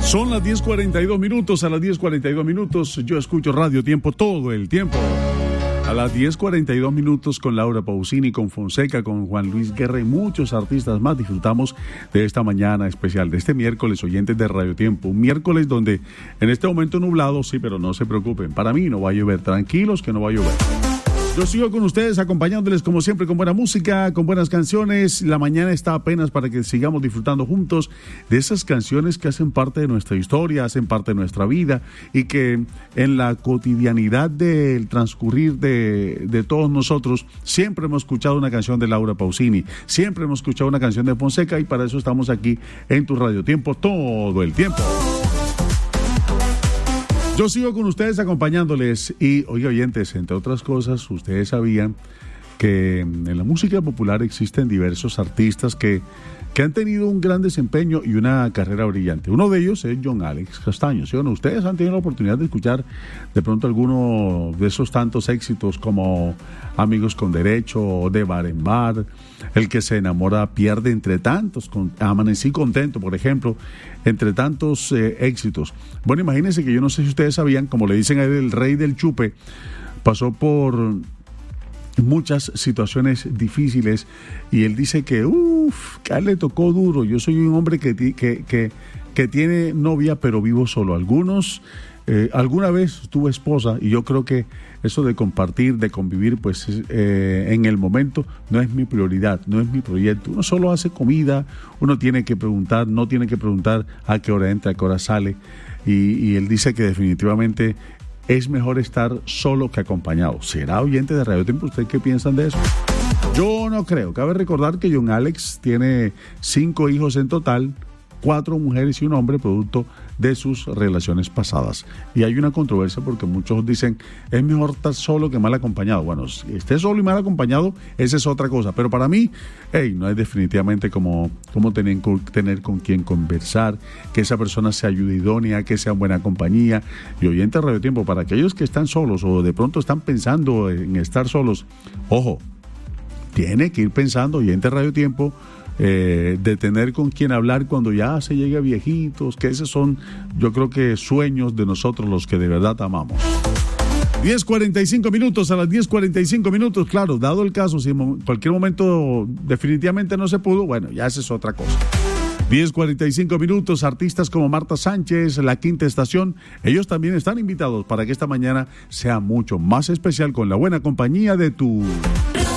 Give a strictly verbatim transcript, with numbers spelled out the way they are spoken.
Son las diez cuarenta y dos minutos, a las diez cuarenta y dos minutos yo escucho Radio Tiempo todo el tiempo. A las diez cuarenta y dos minutos con Laura Pausini, con Fonseca, con Juan Luis Guerra y muchos artistas más disfrutamos de esta mañana especial, de este miércoles, oyentes de Radio Tiempo. Un miércoles donde en este momento nublado, sí, pero no se preocupen, para mí no va a llover, tranquilos que no va a llover. Yo sigo con ustedes acompañándoles como siempre con buena música, con buenas canciones. La mañana está apenas para que sigamos disfrutando juntos de esas canciones que hacen parte de nuestra historia, hacen parte de nuestra vida y que en la cotidianidad del transcurrir de, de todos nosotros siempre hemos escuchado una canción de Laura Pausini, siempre hemos escuchado una canción de Fonseca y para eso estamos aquí en tu Radio Tiempo todo el tiempo. Yo sigo con ustedes acompañándoles y, oye, oyentes, entre otras cosas, ustedes sabían que en la música popular existen diversos artistas que, que han tenido un gran desempeño y una carrera brillante. Uno de ellos es John Alex Castaño, ¿sí o no? Ustedes han tenido la oportunidad de escuchar de pronto alguno de esos tantos éxitos como Amigos con Derecho, De Bar en Bar, El que se enamora pierde entre tantos, con, Amanecí contento, por ejemplo, entre tantos eh, éxitos. Bueno, imagínense que yo no sé si ustedes sabían, como le dicen a él, el rey del chupe, pasó por muchas situaciones difíciles y él dice que uff, que a él le tocó duro. Yo soy un hombre que, que, que, que tiene novia pero vivo solo. Algunos eh, alguna vez tuve esposa y yo creo que eso de compartir, de convivir, pues eh, en el momento no es mi prioridad, no es mi proyecto. Uno solo hace comida, uno tiene que preguntar, no tiene que preguntar a qué hora entra, a qué hora sale y, y él dice que definitivamente es mejor estar solo que acompañado. ¿Será oyente de Radio Tiempo? ¿Ustedes qué piensan de eso? Yo no creo. Cabe recordar que John Alex tiene cinco hijos en total, cuatro mujeres y un hombre, producto de sus relaciones pasadas. Y hay una controversia porque muchos dicen, es mejor estar solo que mal acompañado. Bueno, si esté solo y mal acompañado, esa es otra cosa. Pero para mí, hey, no es definitivamente como, como tener, tener con quien conversar, que esa persona sea ayuda idónea, que sea buena compañía. Y oyente de Radio Tiempo, para aquellos que están solos o de pronto están pensando en estar solos, ojo, tiene que ir pensando, oyente de Radio Tiempo, Eh, de tener con quien hablar cuando ya se llegue a viejitos, que esos son, yo creo que sueños de nosotros los que de verdad amamos. diez cuarenta y cinco minutos, a las diez cuarenta y cinco minutos, claro, dado el caso, si en cualquier momento definitivamente no se pudo, bueno, ya esa es otra cosa. diez cuarenta y cinco minutos, artistas como Marta Sánchez, La Quinta Estación, ellos también están invitados para que esta mañana sea mucho más especial con la buena compañía de tu...